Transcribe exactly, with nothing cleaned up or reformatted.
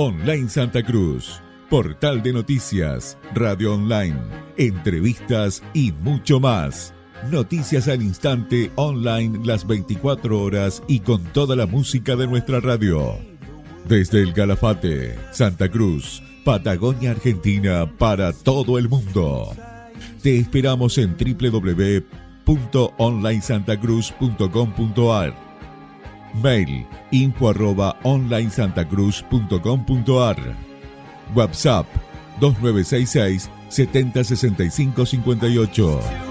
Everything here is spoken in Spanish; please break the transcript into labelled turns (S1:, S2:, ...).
S1: Online Santa Cruz, portal de noticias, radio online, entrevistas y mucho más. Noticias al instante online las veinticuatro horas y con toda la música de nuestra radio. Desde el Calafate, Santa Cruz, Patagonia, Argentina, para todo el mundo. Te esperamos en doble u doble u doble u punto online santa cruz punto com punto a r. Mail info arroba online santa cruz punto com punto a r. WhatsApp dos nueve seis seis, setenta sesenta y cinco cincuenta y ocho.